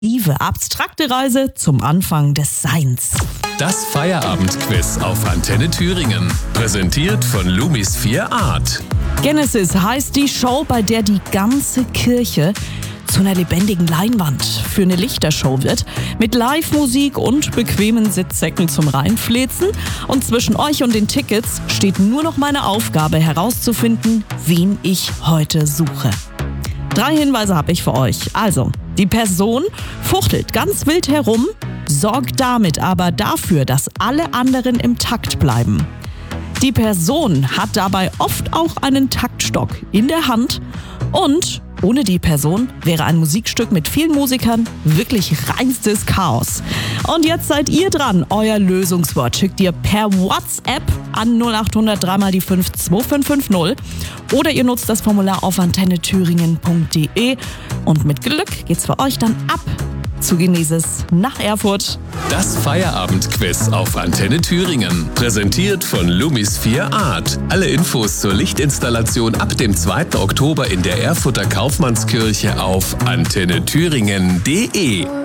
Abstrakte Reise zum Anfang des Seins. Das Feierabendquiz auf Antenne Thüringen. Präsentiert von Loomis 4 Art. Genesis heißt die Show, bei der die ganze Kirche zu einer lebendigen Leinwand für eine Lichtershow wird. Mit Live-Musik und bequemen Sitzsäcken zum Reinfläzen. Und zwischen euch und den Tickets steht nur noch meine Aufgabe herauszufinden, wen ich heute suche. 3 Hinweise habe ich für euch. Also, die Person fuchtelt ganz wild herum, sorgt damit aber dafür, dass alle anderen im Takt bleiben. Die Person hat dabei oft auch einen Taktstock in der Hand und ohne die Person wäre ein Musikstück mit vielen Musikern wirklich reinstes Chaos. Und jetzt seid ihr dran. Euer Lösungswort schickt ihr per WhatsApp an 0800 3 mal die 5 2550 oder ihr nutzt das Formular auf antennethüringen.de und mit Glück geht's für euch dann ab zu Genesis nach Erfurt. Das Feierabendquiz auf Antenne Thüringen. Präsentiert von Loomis 4 Art. Alle Infos zur Lichtinstallation ab dem 2. Oktober in der Erfurter Kaufmannskirche auf antennethüringen.de.